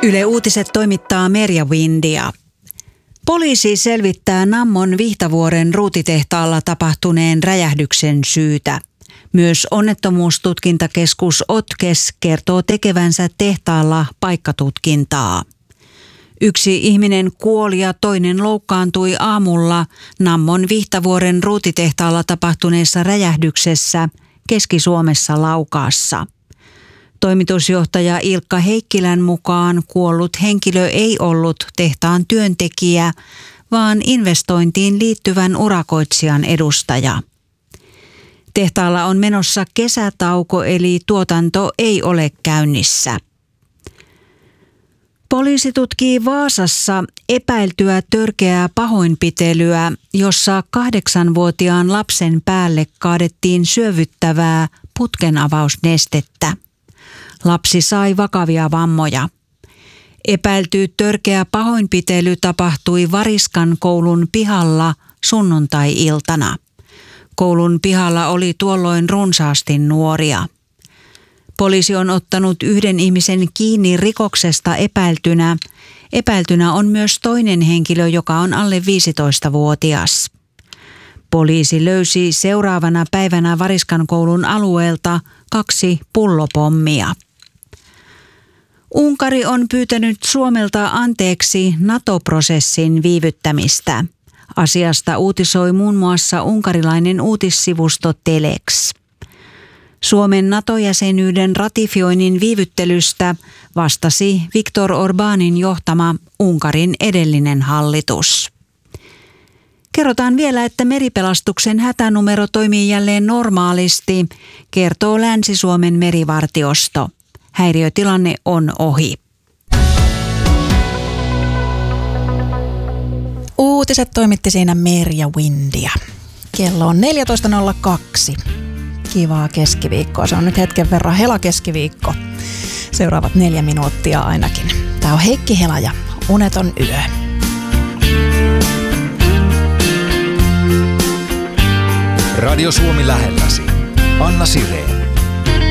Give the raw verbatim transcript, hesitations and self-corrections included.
Yle Uutiset toimittaa Merja Windia. Poliisi selvittää Nammon Vihtavuoren ruutitehtaalla tapahtuneen räjähdyksen syytä. Myös onnettomuustutkintakeskus Otkes kertoo tekevänsä tehtaalla paikkatutkintaa. Yksi ihminen kuoli ja toinen loukkaantui aamulla Nammon Vihtavuoren ruutitehtaalla tapahtuneessa räjähdyksessä Keski-Suomessa Laukaassa. Toimitusjohtaja Ilkka Heikkilän mukaan kuollut henkilö ei ollut tehtaan työntekijä, vaan investointiin liittyvän urakoitsijan edustaja. Tehtaalla on menossa kesätauko, eli tuotanto ei ole käynnissä. Poliisi tutkii Vaasassa epäiltyä törkeää pahoinpitelyä, jossa kahdeksanvuotiaan lapsen päälle kaadettiin syövyttävää putkenavausnestettä. Lapsi sai vakavia vammoja. Epäilty törkeä pahoinpitely tapahtui Variskan koulun pihalla sunnuntai-iltana. Koulun pihalla oli tuolloin runsaasti nuoria. Poliisi on ottanut yhden ihmisen kiinni rikoksesta epäiltynä. Epäiltynä on myös toinen henkilö, joka on alle viisitoistavuotias. Poliisi löysi seuraavana päivänä Variskan koulun alueelta kaksi pullopommia. Unkari on pyytänyt Suomelta anteeksi NATO-prosessin viivyttämistä. Asiasta uutisoi muun muassa unkarilainen uutissivusto Telex. Suomen NATO-jäsenyyden ratifioinnin viivyttelystä vastasi Viktor Orbánin johtama Unkarin edellinen hallitus. Kerrotaan vielä, että meripelastuksen hätänumero toimii jälleen normaalisti, kertoo Länsi-Suomen merivartiosto. Häiriötilanne on ohi. Uutiset toimitti siinä Merja Windia. Kello on neljätoista nolla kaksi. Kivaa keskiviikkoa. Se on nyt hetken verran helakeskiviikko. Seuraavat neljä minuuttia ainakin. Tää on Heikki Hela ja Uneton yö. Radio Suomi lähelläsi. Anna Sireen.